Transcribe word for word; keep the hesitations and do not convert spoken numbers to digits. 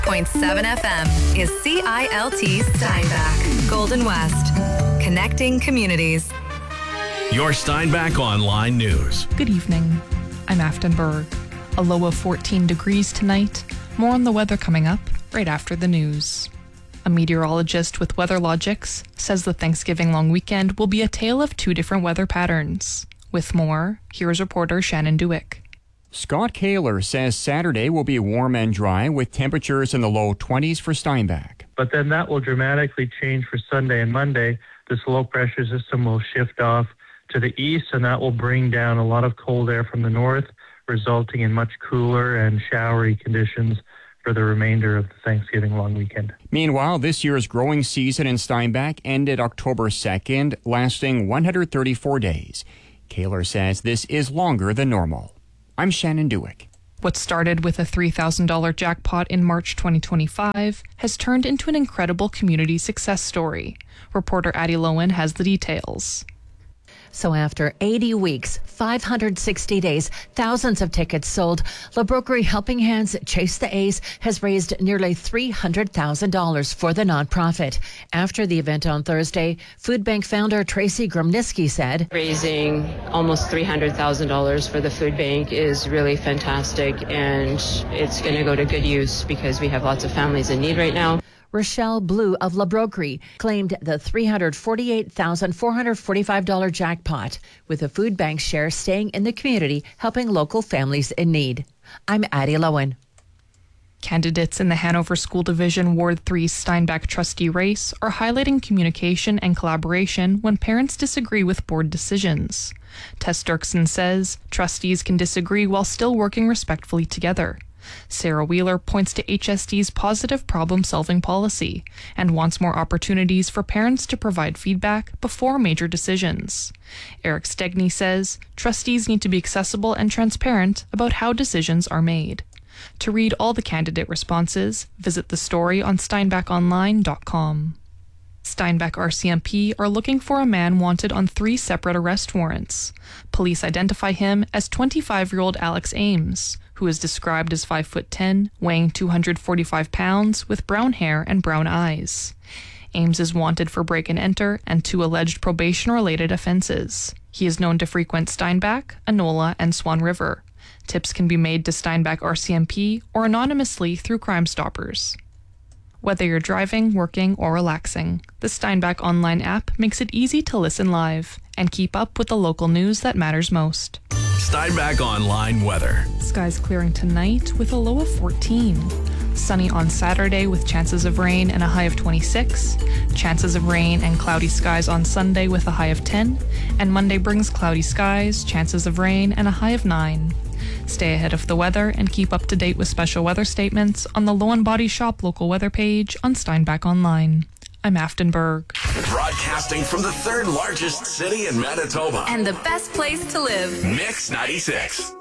point seven F M is C I L T Steinbach, Golden West, connecting communities. Your Steinbach Online News. Good evening. I'm Afton Berg. A low of fourteen degrees tonight. More on the weather coming up right after the news. A meteorologist with WeatherLogics says the Thanksgiving long weekend will be a tale of two different weather patterns. With more, here's reporter Shannon Dewick. Scott Kaler says Saturday will be warm and dry with temperatures in the low twenties for Steinbach. But then that will dramatically change for Sunday and Monday. This low pressure system will shift off to the east, and that will bring down a lot of cold air from the north, resulting in much cooler and showery conditions for the remainder of the Thanksgiving long weekend. Meanwhile, this year's growing season in Steinbach ended October second, lasting one hundred thirty-four days. Kaler says this is longer than normal. I'm Shannon Dewick. What started with a three thousand dollars jackpot in March twenty twenty-five has turned into an incredible community success story. Reporter Addie Lowen has the details. So after eighty weeks, five hundred sixty days, thousands of tickets sold, La Broquerie Helping Hands Chase the Ace has raised nearly three hundred thousand dollars for the nonprofit. After the event on Thursday, Food Bank founder Tracy Gromniski said, raising almost three hundred thousand dollars for the food bank is really fantastic, and it's going to go to good use because we have lots of families in need right now. Rochelle Blue of La Broquerie claimed the three hundred forty-eight thousand four hundred forty-five dollars jackpot, with the food bank share staying in the community, helping local families in need. I'm Addie Lowen. Candidates in the Hanover School Division Ward three Steinbach trustee race are highlighting communication and collaboration when parents disagree with board decisions. Tess Dirksen says trustees can disagree while still working respectfully together. Sarah Wheeler points to H S D's positive problem-solving policy and wants more opportunities for parents to provide feedback before major decisions. Eric Stegny says trustees need to be accessible and transparent about how decisions are made. To read all the candidate responses, visit the story on steinbach online dot com. Steinbach R C M P are looking for a man wanted on three separate arrest warrants. Police identify him as twenty-five-year-old Alex Ames, who is described as five foot ten, weighing two hundred forty-five pounds, with brown hair and brown eyes. Ames is wanted for break and enter and two alleged probation-related offenses. He is known to frequent Steinbach, Enola, and Swan River. Tips can be made to Steinbach R C M P or anonymously through Crime Stoppers. Whether you're driving, working, or relaxing, the Steinbach Online app makes it easy to listen live and keep up with the local news that matters most. Steinbach Online weather. Skies clearing tonight with a low of fourteen. Sunny on Saturday with chances of rain and a high of twenty-six. Chances of rain and cloudy skies on Sunday with a high of ten. And Monday brings cloudy skies, chances of rain, and a high of nine. Stay ahead of the weather and keep up to date with special weather statements on the Low and Body Shop local weather page on Steinbach Online. I'm Afton Berg. Broadcasting from the third largest city in Manitoba. And the best place to live. Mix ninety-six.